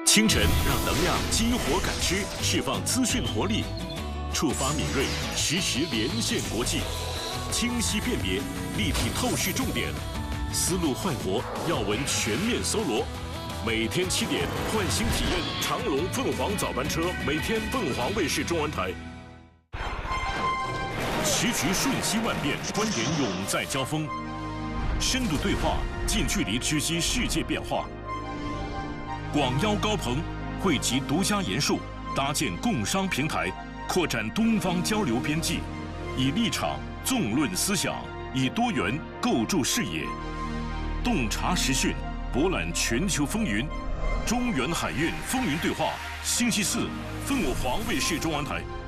清晨让能量激活感知，释放资讯活力，触发敏锐，实时连线国际，清晰辨别，立体透视重点，思路焕活，要闻全面搜罗。每天7点，唤醒体验长隆凤凰早班车，每天凤凰卫视中文台。时局瞬息万变，观点永在交锋，深度对话，近距离知悉世界变化。广邀高朋，汇集独家研述，搭建共商平台，扩展东方交流边际，以立场纵论思想，以多元构筑视野，洞察时讯，博览全球风云。中原海运风云对话，星期四，凤凰卫视中文台。